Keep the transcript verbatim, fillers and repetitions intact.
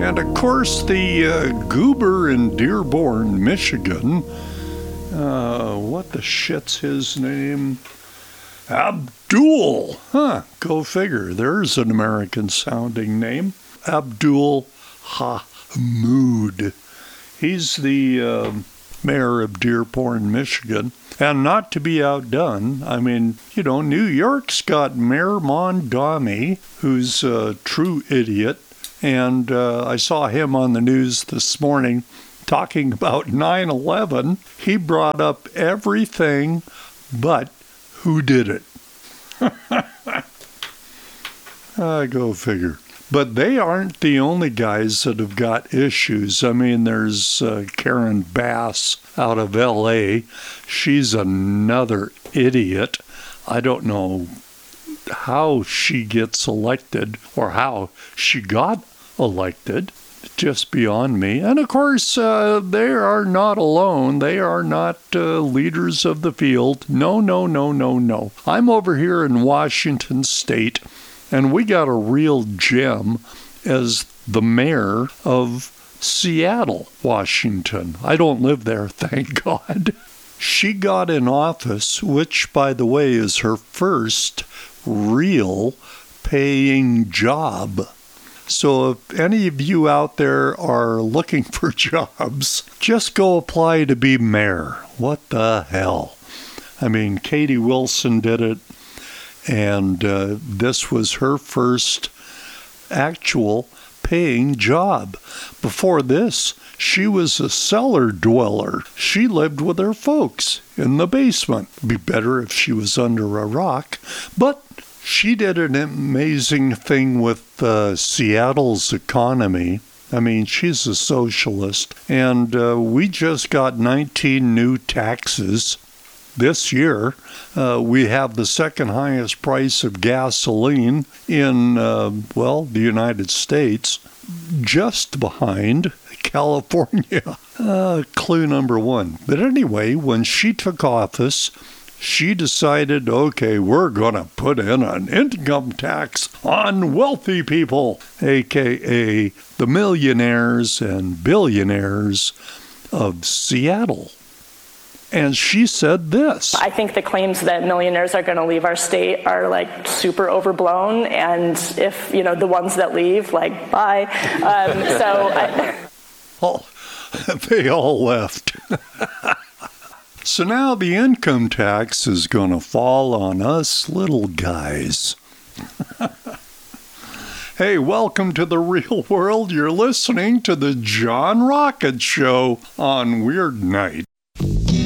And of course, the uh, goober in Dearborn, Michigan, uh, what the shit's his name? Abdul. Huh, go figure. There's an American-sounding name. Abdul Hamid. He's the uh, mayor of Dearborn, Michigan. And not to be outdone, I mean, you know, New York's got Mayor Mondami, who's a true idiot. And uh, I saw him on the news this morning talking about nine eleven. He brought up everything but who did it. uh, go figure. But they aren't the only guys that have got issues. I mean, there's uh, Karen Bass out of L A. She's another idiot. I don't know how she gets elected or how she got elected. Just beyond me. And of course, uh, they are not alone. They are not uh, leaders of the field. No, no, no, no, no. I'm over here in Washington State, and we got a real gem as the mayor of Seattle, Washington. I don't live there, thank God. She got in office, which, by the way, is her first real paying job. So if any of you out there are looking for jobs, just go apply to be mayor. What the hell? I mean, Katie Wilson did it, and uh, this was her first actual paying job. Before this, she was a cellar dweller. She lived with her folks in the basement. It'd be better if she was under a rock, but she did an amazing thing with uh, Seattle's economy. I mean, she's a socialist, and uh, we just got nineteen new taxes this year. Uh, we have the second highest price of gasoline in, uh, well, the United States, just behind California. Uh, clue number one. But anyway, when she took office, she decided, okay, we're going to put in an income tax on wealthy people, a k a the millionaires and billionaires of Seattle. And she said this. I think the claims that millionaires are going to leave our state are like super overblown. And if, you know, the ones that leave, like, bye. Um, so I... Oh, they all left. So now the income tax is going to fall on us little guys. Hey, welcome to the real world. You're listening to the John Rocket Show on Weird Night.